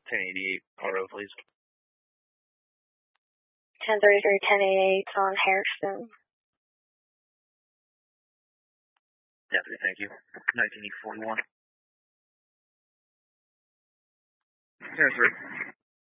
1088 RO, please. 1033, 1088 on Harrison. Deputy, thank you. 1941. 10-3.